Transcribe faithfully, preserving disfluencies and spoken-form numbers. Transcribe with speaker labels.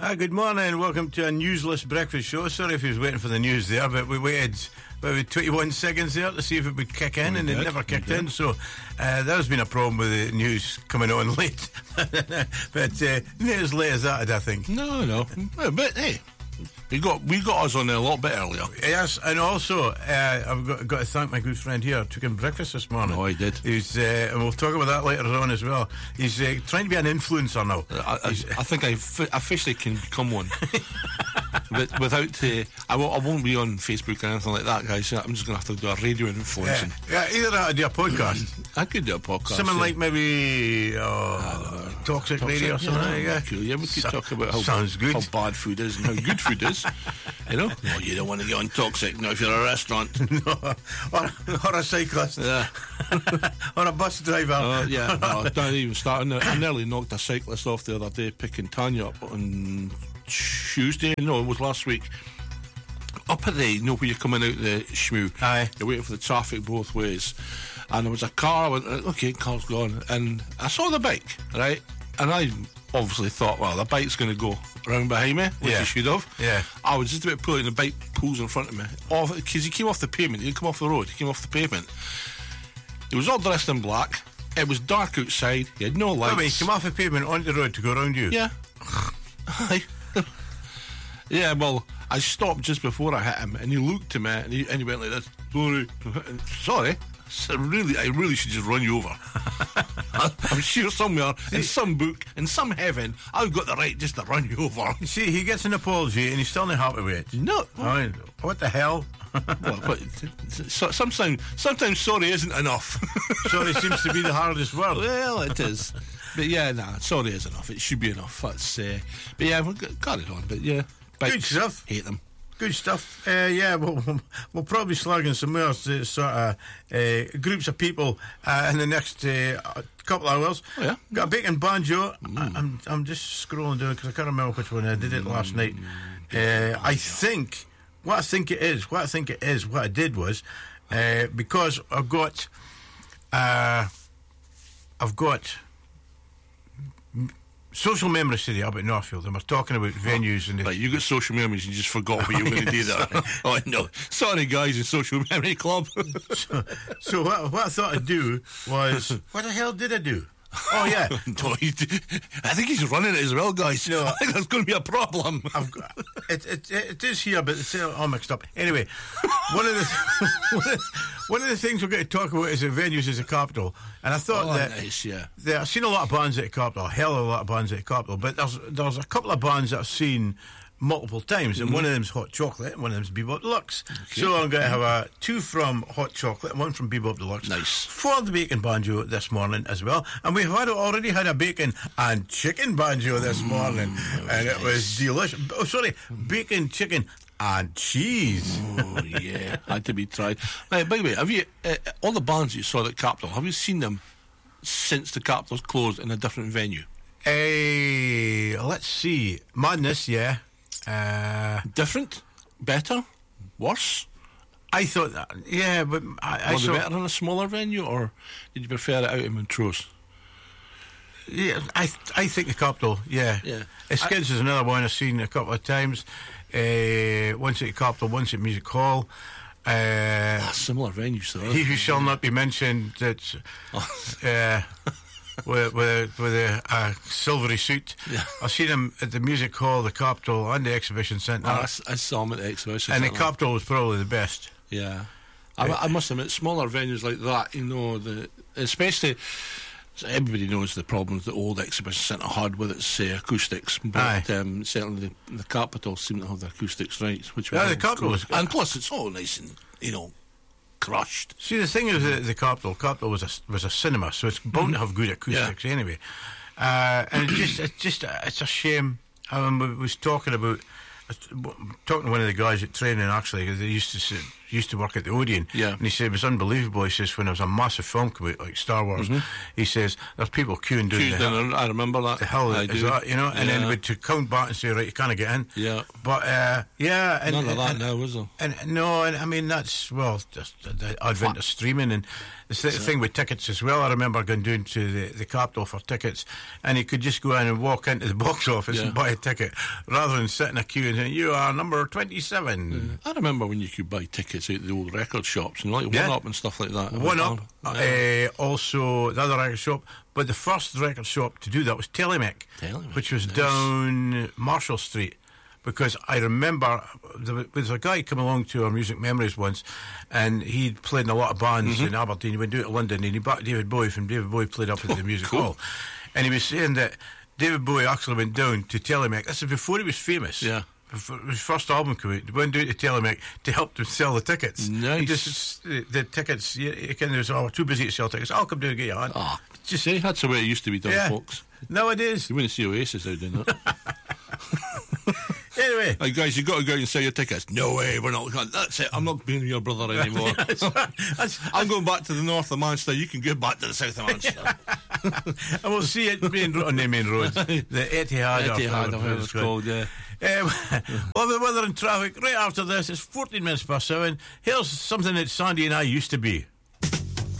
Speaker 1: Hi, good morning. Welcome to a newsless breakfast show. Sorry if you was waiting for the news there, but we waited about twenty-one seconds there to see if it would kick in, we and did. it never kicked in. So uh, there's been a problem with the news coming on late. But uh, not as late as that, I think.
Speaker 2: No, no. But hey, we got we got us on there a lot bit earlier.
Speaker 1: Yes, and also uh, I've got, got to thank my good friend here. I took him breakfast this morning.
Speaker 2: Oh, he did.
Speaker 1: He's, uh, and we'll talk about that later on as well. He's uh, trying to be an influencer now.
Speaker 2: I, I, I think I f- officially can become one. But without, uh, I, won't, I won't be on Facebook or anything like that, guys. I'm just going to have to do a radio influencing.
Speaker 1: Yeah, yeah, either that or do a podcast.
Speaker 2: I could do a podcast.
Speaker 1: Something
Speaker 2: yeah.
Speaker 1: like maybe uh, toxic, toxic radio or something. Yeah,
Speaker 2: yeah. Cool. Yeah, we could so, talk about how,
Speaker 1: sounds good.
Speaker 2: how bad food is and how good food is. You know? No, you don't want to get on toxic. No, if you're a restaurant.
Speaker 1: No, or, or a cyclist.
Speaker 2: Yeah.
Speaker 1: Or a bus driver.
Speaker 2: Uh, yeah, no, don't even start. I nearly knocked a cyclist off the other day picking Tanya up on Tuesday. No, it was last week. Up at the, you know, where you're coming out the Shmoo.
Speaker 1: Aye.
Speaker 2: You're waiting for the traffic both ways. And there was a car. I went, okay, car's gone. And I saw the bike, right? And I obviously thought, well, the bike's going to go around behind me, which
Speaker 1: yeah.
Speaker 2: it should have.
Speaker 1: Yeah.
Speaker 2: I was just about pulling, the bike pulls in front of me. Because he came off the pavement. He didn't come off the road. He came off the pavement. He was all dressed in black. It was dark outside. He had no lights.
Speaker 1: Wait, he came off the pavement onto the road to go around you?
Speaker 2: Yeah. Yeah, well, I stopped just before I hit him, and he looked to me, and he, and he went like this, sorry, sorry, so really, I really should just run you over. I'm sure somewhere, in some book, in some heaven, I've got the right just to run you over.
Speaker 1: See, he gets an apology, and he's still not happy with it.
Speaker 2: No.
Speaker 1: Oh, what the hell?
Speaker 2: Well, but so, sometimes, sometimes sorry isn't enough.
Speaker 1: Sorry seems to be the hardest word.
Speaker 2: Well, it is. But yeah, nah, sorry is enough. It should be enough. That's, uh, but yeah, we'll got it on, but yeah. Bikes,
Speaker 1: good stuff.
Speaker 2: Hate them.
Speaker 1: Good stuff. Uh, yeah, we'll, we'll probably slagging some more uh, sort of uh, groups of people uh, in the next uh, couple of hours.
Speaker 2: Oh, yeah.
Speaker 1: Got a bacon banjo. Mm. I, I'm I'm just scrolling down because I can't remember which one I did it last night. Uh, I think what I think it is. What I think it is. What I did was uh, because I've got uh, I've got. social memories today up at Northfield, and we're talking about venues. And
Speaker 2: right, you got social memories and you just forgot what you were going to do there. Oh no, sorry guys in Social Memory Club.
Speaker 1: so so what, what I thought I'd do was, what the hell did I do? Oh yeah,
Speaker 2: no, he, I think he's running it as well, guys. No, I think that's going to be a problem.
Speaker 1: I've got, it, it, it is here, but it's all mixed up. Anyway, one of the one of the things we're going to talk about is the venues as a capital, and I thought
Speaker 2: oh,
Speaker 1: that
Speaker 2: nice, yeah.
Speaker 1: There, I've seen a lot of bands at the capital, a hell of a lot of bands at the capital, but there's there's a couple of bands that I've seen multiple times, and mm-hmm. one of them's Hot Chocolate, and one of them's Bebop Deluxe. Okay. So I'm going to have a two from Hot Chocolate and one from Bebop Deluxe.
Speaker 2: Nice.
Speaker 1: For the bacon banjo this morning as well, and we've had already had a bacon and chicken banjo this mm, morning, and nice. It was delicious. Oh, sorry, bacon, chicken, and cheese.
Speaker 2: Oh yeah, had to be tried. Right, by the way, have you uh, all the bands you saw at Capitol? Have you seen them since the Capitol's closed in a different venue?
Speaker 1: Uh, let's see, Madness, yeah. Uh,
Speaker 2: Different, better, worse.
Speaker 1: I thought that, yeah, but I, I
Speaker 2: was it
Speaker 1: saw
Speaker 2: better in a smaller venue, or did you prefer it out in Montrose?
Speaker 1: Yeah, I I think the Capitol, yeah.
Speaker 2: Yeah.
Speaker 1: Skids is another one I've seen a couple of times. Uh, once at the Capitol, once at Music Hall. Uh,
Speaker 2: ah, similar venues, though.
Speaker 1: He who shall not be mentioned. That's uh, with with with a, a silvery suit. Yeah. I've seen him at the Music Hall, the Capitol, and the Exhibition Centre.
Speaker 2: Oh, I, I saw him at the Exhibition
Speaker 1: and
Speaker 2: Centre.
Speaker 1: And the Capitol was probably the best.
Speaker 2: Yeah. I, I must admit, smaller venues like that, you know, the especially. So everybody knows the problems the old Exhibition Centre had with its uh, acoustics, but um, certainly the, the Capitol seemed to have the acoustics right. Which
Speaker 1: yeah, the Capitol was,
Speaker 2: and plus it's all nice and you know crushed.
Speaker 1: See, the thing is, the, the Capitol, Capitol was a was a cinema, so it's bound mm. to have good acoustics yeah. anyway. Uh, and it just it's just it's a shame. I mean, we was talking about talking to one of the guys at training actually, because they used to sit, used to work at the Odeon.
Speaker 2: Yeah.
Speaker 1: And he said it was unbelievable. He says when there was a massive film come out, like Star Wars, mm-hmm. he says there's people queuing down
Speaker 2: Queued
Speaker 1: the hill.
Speaker 2: in, I remember that.
Speaker 1: The hell
Speaker 2: I
Speaker 1: is
Speaker 2: do.
Speaker 1: that, you know? And
Speaker 2: Yeah.
Speaker 1: then we'd to count back and say, right, you can't get in.
Speaker 2: Yeah.
Speaker 1: But, uh, yeah. And,
Speaker 2: None of that
Speaker 1: and,
Speaker 2: now, is there?
Speaker 1: And, no, and I mean, that's, well, just the advent of streaming and the th- thing with tickets as well. I remember going down to the, the Capitol for tickets, and you could just go in and walk into the box office
Speaker 2: Yeah.
Speaker 1: and buy a ticket rather than sit in a queue and say, you are number twenty-seven.
Speaker 2: I remember when you could buy tickets out the old record shops and like
Speaker 1: Yeah.
Speaker 2: One Up and stuff like that.
Speaker 1: One Up,
Speaker 2: Yeah.
Speaker 1: uh, also the other record shop, but the first record shop to do that was Telemec,
Speaker 2: Telemec,
Speaker 1: which was
Speaker 2: nice.
Speaker 1: down Marshall Street. Because I remember there was a guy come along to our Music Memories once, and he'd played in a lot of bands
Speaker 2: Mm-hmm.
Speaker 1: in Aberdeen. He went down to London, and he brought David Bowie from David Bowie played up at the Music
Speaker 2: Cool.
Speaker 1: Hall, and he was saying that David Bowie actually went down to Telemec. This is before he was famous.
Speaker 2: Yeah.
Speaker 1: Before his first album came out, he went down to Telemec to help them sell the tickets.
Speaker 2: Nice.
Speaker 1: And just the, the tickets, you, you can, there's, oh, we're too busy to sell tickets. I'll come down and get you on.
Speaker 2: Ah, just see, that's the way it used to be done,
Speaker 1: Yeah.
Speaker 2: folks.
Speaker 1: Nowadays.
Speaker 2: You wouldn't see Oasis out doing that.
Speaker 1: Anyway.
Speaker 2: Like, guys, you've got to go out and sell your tickets. No way, we're not. That's it. I'm not being your brother anymore.
Speaker 1: that's, that's,
Speaker 2: I'm going back to the north of Manchester. You can get back to the south of Manchester.
Speaker 1: and we'll see it main ro- on the main road. The Etihad.
Speaker 2: Etihad,
Speaker 1: or
Speaker 2: or whatever it's called, yeah.
Speaker 1: Um, well, the weather and traffic right after this. It's fourteen minutes past seven. Here's something that Sandy and I used to be.